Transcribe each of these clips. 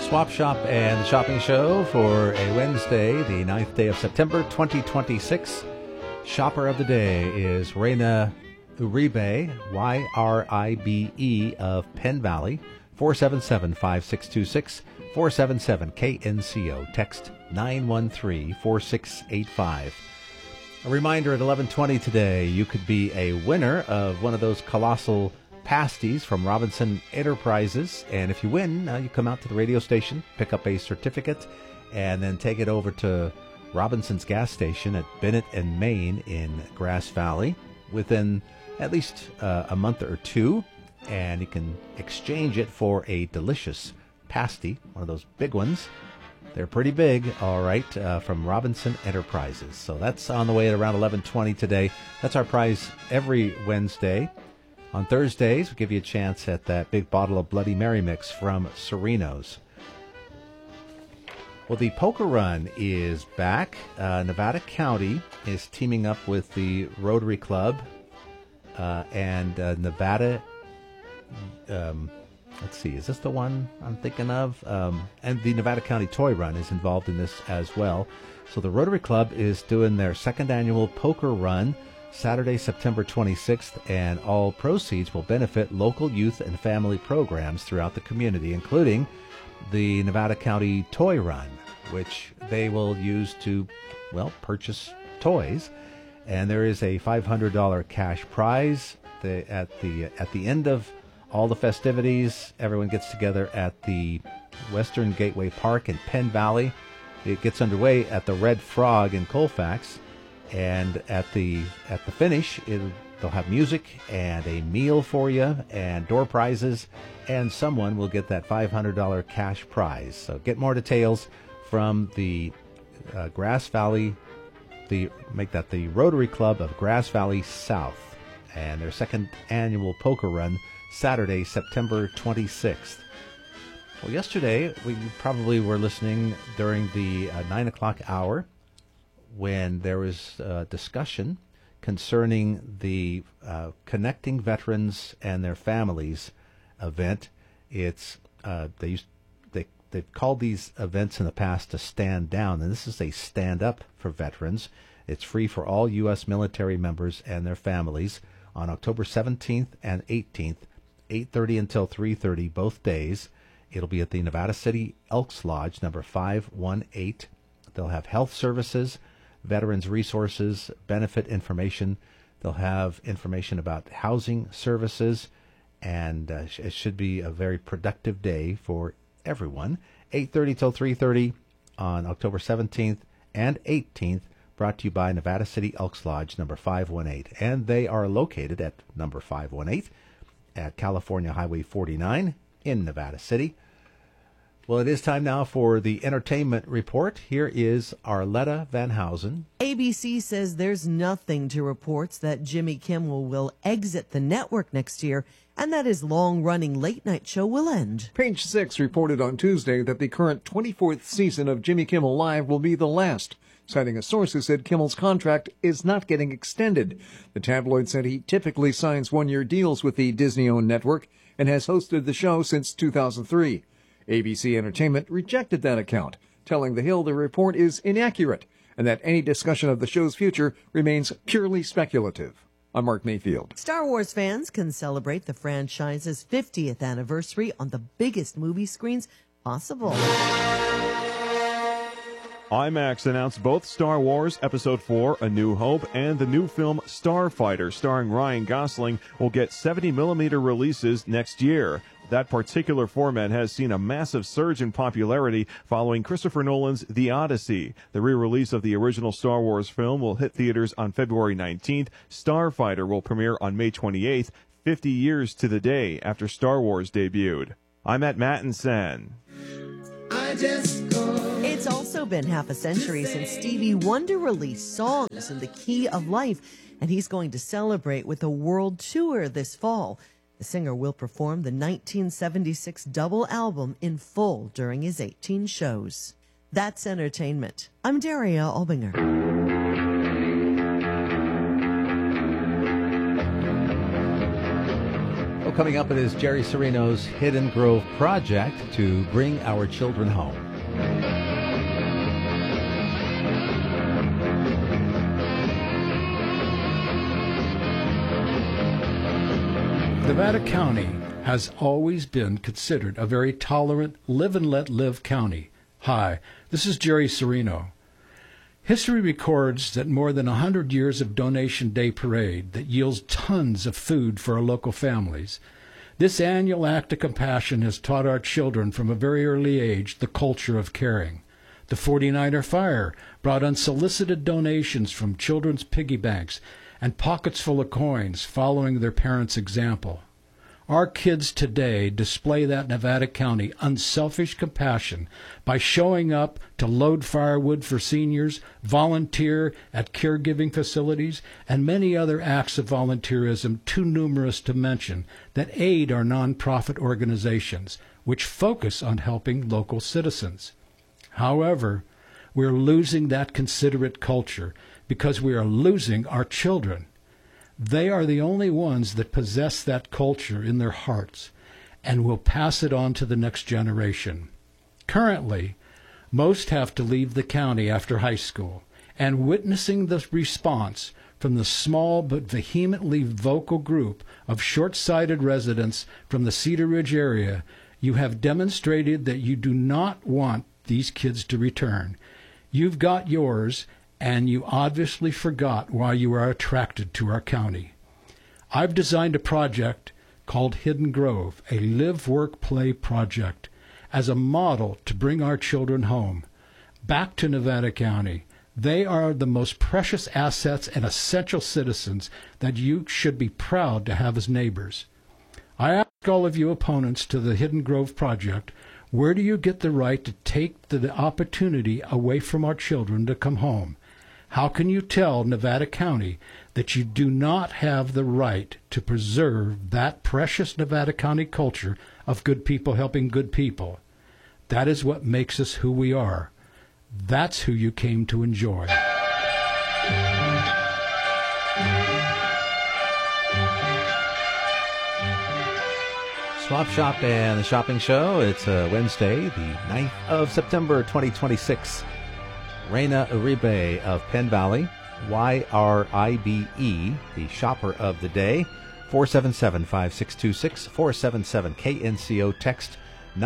Swap Shop and Shopping Show for a Wednesday, the 9th day of September 2026. Shopper of the day is Reina Uribe, Y-R-I-B-E of Penn Valley, 477-5626, 477-KNCO. Text 913-4685. A reminder at 11:20 today, you could be a winner of one of those colossal pasties from Robinson Enterprises. And if you win, you come out to the radio station, pick up a certificate, and then take it over to Robinson's gas station at Bennett and Main in Grass Valley within at least a month or two. And you can exchange it for a delicious pasty, one of those big ones. They're pretty big, all right, from Robinson Enterprises. So that's on the way at around 11:20 today. That's our prize every Wednesday. On Thursdays, we give you a chance at that big bottle of Bloody Mary mix from Sereno's. Well, the poker run is back. Nevada County is teaming up with the Rotary Club and Nevada. Let's see, is this the one I'm thinking of? And the Nevada County Toy Run is involved in this as well. So the Rotary Club is doing their second annual poker run Saturday, September 26th, and all proceeds will benefit local youth and family programs throughout the community, including the Nevada County Toy Run, which they will use to, well, purchase toys. And there is a $500 cash prize at the end of all the festivities. Everyone gets together at the Western Gateway Park in Penn Valley. It gets underway at the Red Frog in Colfax. And at the finish, they'll have music and a meal for you and door prizes, and someone will get that $500 cash prize. So get more details from the Grass Valley, the Rotary Club of Grass Valley South, and their second annual poker run Saturday, September 26th. Well, yesterday we probably were listening during the 9 o'clock hour, when there was discussion concerning the Connecting Veterans and Their Families event. It's they've called these events in the past to stand down, and this is a stand up for veterans. It's free for all U.S. military members and their families on October 17th and 18th, 8:30 until 3:30 both days. It'll be at the Nevada City Elks Lodge, number 518. They'll have health services, veterans resources, benefit information. They'll have information about housing services, and it should be a very productive day for everyone. 8:30 till 3:30 on October 17th and 18th, brought to you by Nevada City Elks Lodge, number 518. And they are located at number 518 at California Highway 49 in Nevada City. Well, it is time now for the entertainment report. Here is Arletta Van Housen. ABC says there's nothing to reports that Jimmy Kimmel will exit the network next year and that his long-running late-night show will end. Page Six reported on Tuesday that the current 24th season of Jimmy Kimmel Live will be the last, citing a source who said Kimmel's contract is not getting extended. The tabloid said he typically signs one-year deals with the Disney-owned network and has hosted the show since 2003. ABC Entertainment rejected that account, telling The Hill the report is inaccurate and that any discussion of the show's future remains purely speculative. I'm Mark Mayfield. Star Wars fans can celebrate the franchise's 50th anniversary on the biggest movie screens possible. IMAX announced both Star Wars Episode 4, A New Hope, and the new film Starfighter, starring Ryan Gosling, will get 70mm releases next year. That particular format has seen a massive surge in popularity following Christopher Nolan's The Odyssey. The re-release of the original Star Wars film will hit theaters on February 19th. Starfighter will premiere on May 28th, 50 years to the day after Star Wars debuted. I'm at Mattinson. It's also been half a century since Stevie Wonder released Songs in the Key of Life, and he's going to celebrate with a world tour this fall. The singer will perform the 1976 double album in full during his 18 shows. That's entertainment. I'm Daria Albinger. coming up, it is Jerry Serino's Hidden Grove Project to bring our children home. Nevada County has always been considered a very tolerant, live and let live county. Hi, this is Jerry Serino. History records that more than 100 years of Donation Day Parade that yields tons of food for our local families. This annual act of compassion has taught our children from a very early age the culture of caring. The 49er Fire brought unsolicited donations from children's piggy banks and pockets full of coins following their parents' example. Our kids today display that Nevada County unselfish compassion by showing up to load firewood for seniors, volunteer at caregiving facilities, and many other acts of volunteerism too numerous to mention that aid our nonprofit organizations, which focus on helping local citizens. However, we're losing that considerate culture because we are losing our children. They are the only ones that possess that culture in their hearts and will pass it on to the next generation. Currently, most have to leave the county after high school, and witnessing the response from the small but vehemently vocal group of short-sighted residents from the Cedar Ridge area, you have demonstrated that you do not want these kids to return. You've got yours, and you obviously forgot why you are attracted to our county. I've designed a project called Hidden Grove, a live, work, play project, as a model to bring our children home, back to Nevada County. They are the most precious assets and essential citizens that you should be proud to have as neighbors. I ask all of you opponents to the Hidden Grove project, where do you get the right to take the opportunity away from our children to come home? How can you tell Nevada County that you do not have the right to preserve that precious Nevada County culture of good people helping good people? That is what makes us who we are. That's who you came to enjoy. Swap Shop and the Shopping Show. It's Wednesday, the 9th of September, 2026. Reina Uribe of Penn Valley, YRIBE, the shopper of the day, 477-5626, 477-KNCO, text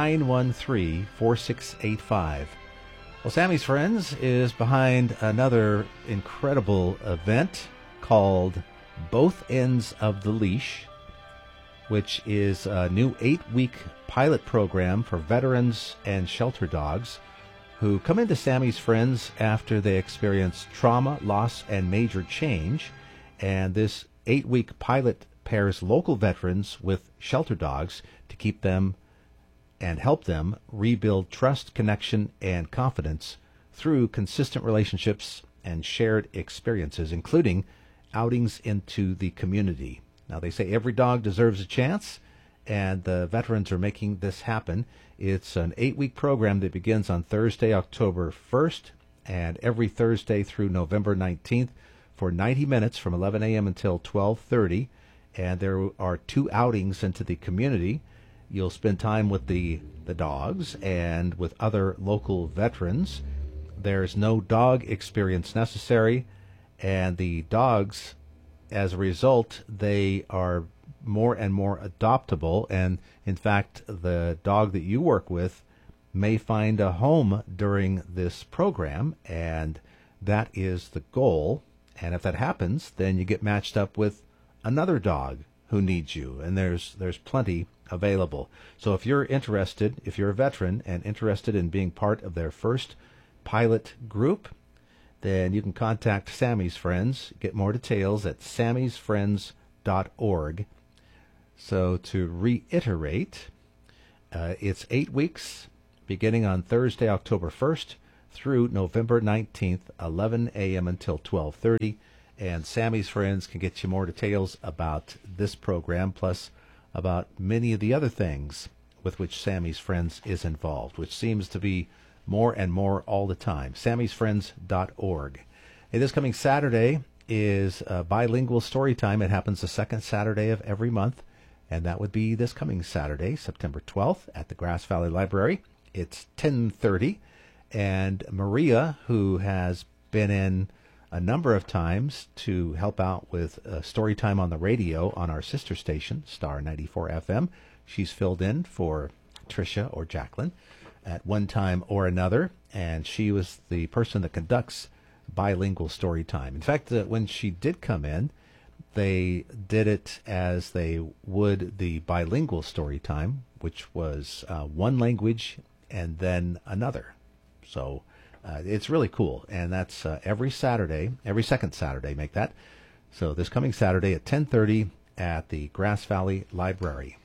913-4685. Well, Sammy's Friends is behind another incredible event called Both Ends of the Leash, which is a new 8-week pilot program for veterans and shelter dogs who come into Sammy's Friends after they experience trauma, loss, and major change. And this 8-week pilot pairs local veterans with shelter dogs to keep them and help them rebuild trust, connection, and confidence through consistent relationships and shared experiences, including outings into the community. Now, they say every dog deserves a chance, and the veterans are making this happen. It's an 8-week program that begins on Thursday, October 1st, and every Thursday through November 19th for 90 minutes from 11 a.m. until 12:30. And there are 2 outings into the community. You'll spend time with the dogs and with other local veterans. There's no dog experience necessary, and the dogs, as a result, they are more and more adoptable, and in fact the dog that you work with may find a home during this program, and that is the goal. And if that happens, then you get matched up with another dog who needs you, and there's plenty available. So if you're interested, if you're a veteran and interested in being part of their first pilot group, then you can contact Sammy's Friends. Get more details at sammysfriends.org. So to reiterate, it's 8 weeks beginning on Thursday, October 1st through November 19th, 11 a.m. until 12:30. And Sammy's Friends can get you more details about this program, plus about many of the other things with which Sammy's Friends is involved, which seems to be more and more all the time. sammysfriends.org. Hey, this coming Saturday is bilingual story time. It happens the second Saturday of every month. And that would be this coming Saturday, September 12th, at the Grass Valley Library. It's 10:30. And Maria, who has been in a number of times to help out with story time on the radio on our sister station, Star 94 FM, she's filled in for Tricia or Jacqueline at one time or another. And she was the person that conducts bilingual story time. In fact, when she did come in, they did it as they would the bilingual story time, which was one language and then another. So it's really cool. And that's every Saturday, every second Saturday, make that. So this coming Saturday at 10:30 at the Grass Valley Library.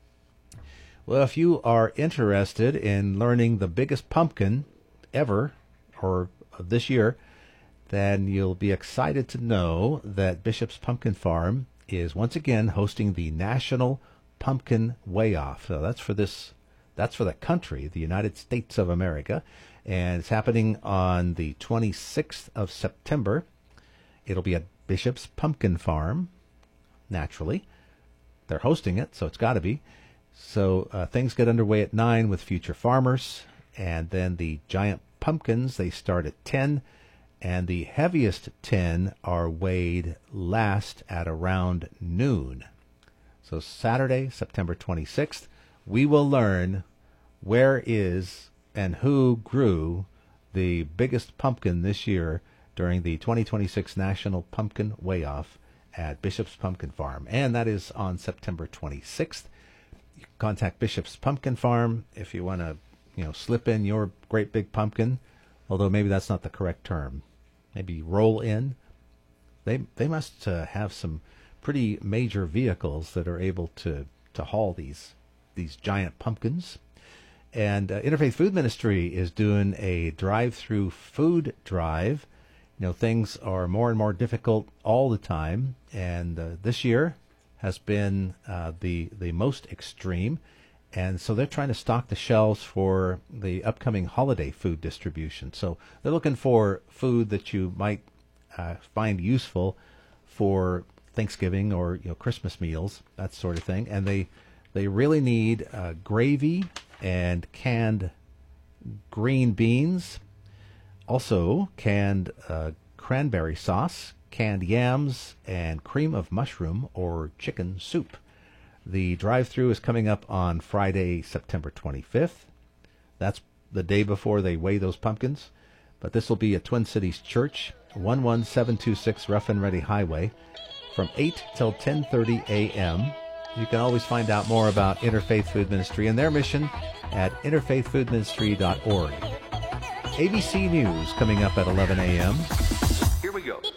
Well, if you are interested in learning the biggest pumpkin ever, or this year, then you'll be excited to know that Bishop's Pumpkin Farm is once again hosting the National Pumpkin Weigh-Off. So that's for the country, the United States of America, and it's happening on the 26th of September. It'll be at Bishop's Pumpkin Farm, naturally. They're hosting it, so it's got to be. So things get underway at 9 with future farmers, and then the giant pumpkins, they start at 10, and the heaviest 10 are weighed last at around noon. So Saturday, September 26th, we will learn where is and who grew the biggest pumpkin this year during the 2026 National Pumpkin Weigh-Off at Bishop's Pumpkin Farm. And that is on September 26th. You can contact Bishop's Pumpkin Farm if you want to, slip in your great big pumpkin, although maybe that's not the correct term. Maybe roll in. They must have some pretty major vehicles that are able to haul these giant pumpkins. And Interfaith Food Ministry is doing a drive-through food drive. Things are more and more difficult all the time, and this year has been the most extreme. And so they're trying to stock the shelves for the upcoming holiday food distribution. So they're looking for food that you might find useful for Thanksgiving or Christmas meals, that sort of thing. And they really need gravy and canned green beans, also canned cranberry sauce, canned yams, and cream of mushroom or chicken soup. The drive-through is coming up on Friday, September 25th. That's the day before they weigh those pumpkins. But this will be at Twin Cities Church, 11726 Rough and Ready Highway, from 8 till 10:30 a.m. You can always find out more about Interfaith Food Ministry and their mission at interfaithfoodministry.org. ABC News coming up at 11 a.m. Here we go.